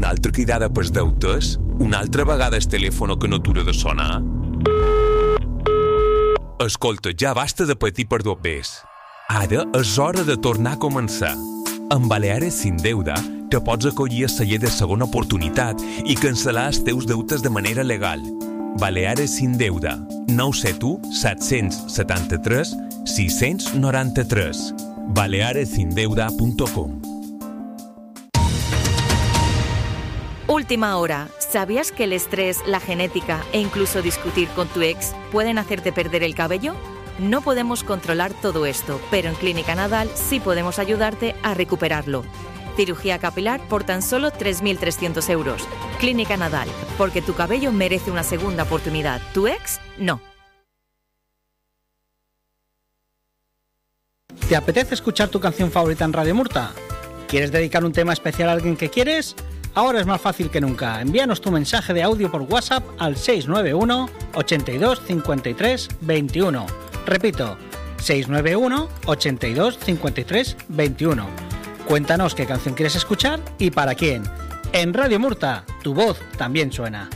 Una altra cridada pels deutes? Una altra vegada el telèfon que no atura de sonar? Escolta, ja basta de patir per dos bes. Ara és hora de tornar a començar. Amb Baleares Sin Deuda te pots acollir a celler de segona oportunitat i cancel·lar els teus deutes de manera legal. Baleares Sin Deuda. 971 773 693. balearesindeuda.com. Última hora. ¿Sabías que el estrés, la genética e incluso discutir con tu ex pueden hacerte perder el cabello? No podemos controlar todo esto, pero en Clínica Nadal sí podemos ayudarte a recuperarlo. Cirugía capilar por tan solo 3.300 euros. Clínica Nadal, porque tu cabello merece una segunda oportunidad. ¿Tu ex? No. ¿Te apetece escuchar tu canción favorita en Radio Murta? ¿Quieres dedicar un tema especial a alguien que quieres? Ahora es más fácil que nunca. Envíanos tu mensaje de audio por WhatsApp al 691 82 53 21. Repito, 691 82 53 21. Cuéntanos qué canción quieres escuchar y para quién. En Radio Murta, tu voz también suena.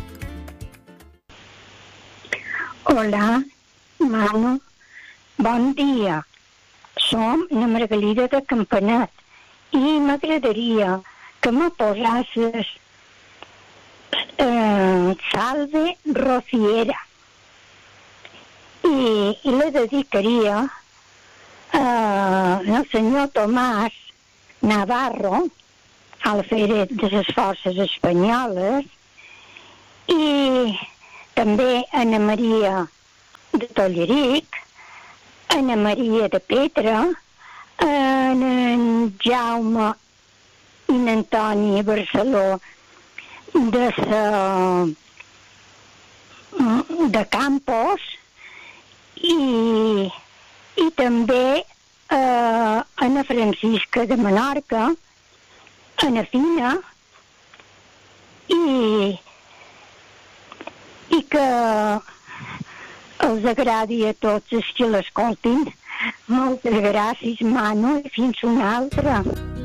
Hola, Manu. Bon dia. Som la Margalida de Campanet i m'agradaria que me posasses Salve Rociera i la dedicaria al senyor Tomàs Navarro, alferet de les forces espanyoles, i també Anna Maria de Tolleric, Anna Maria de Petra, en Jaume i n'Antoni Barceló de Campos i també Anna Francisca de Menorca, Anna Fina i que els agradi a tots els que l'escoltin. Moltes gràcies, Manu, i fins una altra.